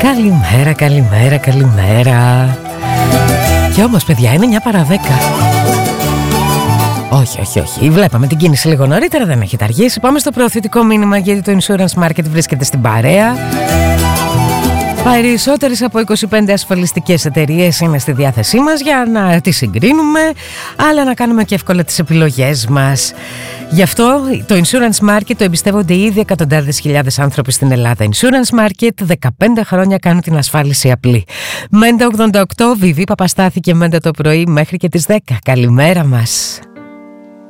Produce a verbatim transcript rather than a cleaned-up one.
Καλημέρα, καλημέρα, καλημέρα. Και όμως παιδιά είναι εννιά παρά δέκα. Όχι, όχι, όχι. Βλέπαμε την κίνηση λίγο νωρίτερα, δεν έχετε αργήσει. Πάμε στο προωθητικό μήνυμα γιατί το Insurance Market βρίσκεται στην παρέα. Περισσότερες από είκοσι πέντε ασφαλιστικές εταιρείες είναι στη διάθεσή μας για να τις συγκρίνουμε, αλλά να κάνουμε και εύκολα τις επιλογές μας. Γι' αυτό το Insurance Market το εμπιστεύονται ήδη εκατοντάδες χιλιάδες άνθρωποι στην Ελλάδα. Insurance Market, δεκαπέντε χρόνια κάνουν την ασφάλιση απλή. Μέντα ογδόντα οκτώ, Βιβί Παπαστάθη και Μέντα το πρωί μέχρι και τις δέκα. Καλημέρα μας.